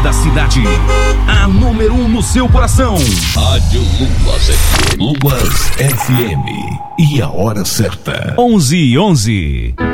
da cidade. A número 1 no seu coração. Rádio Luas FM. Luas FM. E a hora certa. 11:11.